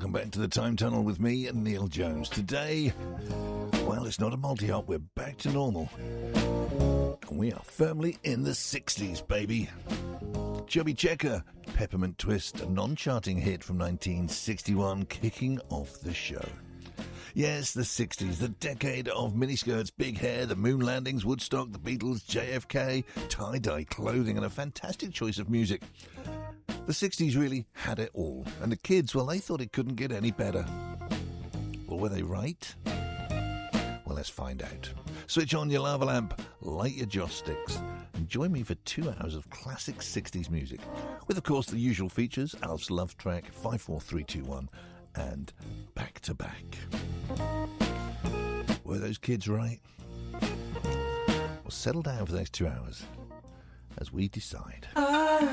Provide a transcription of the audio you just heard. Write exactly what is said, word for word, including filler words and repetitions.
Welcome back to the Time Tunnel with me and Neil Jones. Today, well, it's not a multi-hop. We're back to normal. And we are firmly in the sixties, baby. Chubby Checker, Peppermint Twist, a non-charting hit from nineteen sixty-one, kicking off the show. Yes, the sixties, the decade of miniskirts, big hair, the moon landings, Woodstock, the Beatles, J F K, tie-dye clothing, and a fantastic choice of music. The sixties really had it all, and the kids, well, they thought it couldn't get any better. Well, were they right? Well, let's find out. Switch on your lava lamp, light your joss sticks, and join me for two hours of classic sixties music, with, of course, the usual features, Alf's Love Track, five four three two one, and Back to Back. Were those kids right? Well, settle down for the next two hours as we decide. Oh.